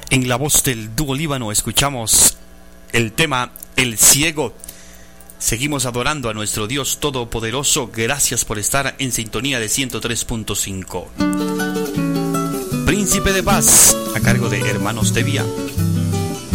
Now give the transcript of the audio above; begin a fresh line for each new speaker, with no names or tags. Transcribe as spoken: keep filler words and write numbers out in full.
En la voz del dúo Líbano escuchamos el tema El Ciego. Seguimos adorando a nuestro Dios Todopoderoso. Gracias por estar en sintonía de ciento tres punto cinco. Príncipe de Paz, a cargo de Hermanos de Vía.